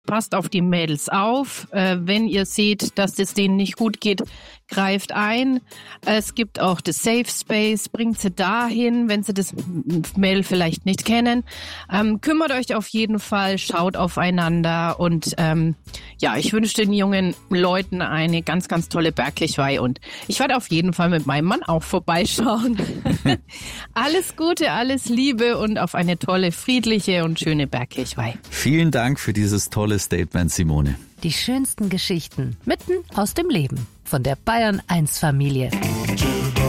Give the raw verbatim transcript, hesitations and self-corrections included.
passt auf die Mädels auf. Äh, wenn ihr seht, dass es denen nicht gut geht, greift ein. Es gibt auch das Safe Space, bringt sie dahin, wenn sie das Mädel vielleicht nicht kennen. Ähm, kümmert euch auf jeden Fall, schaut aufeinander und ähm, ja, ich wünsche den jungen Leuten eine ganz, ganz tolle Bergkirchweih und ich werde auf jeden Fall mit meinem Mann auch vorbeischauen. Alles Gute, alles Liebe und auf eine tolle, friedliche und schöne Bergkirchweih. Vielen Dank für dieses tolle Statement, Simone. Die schönsten Geschichten mitten aus dem Leben von der Bayern eins Familie.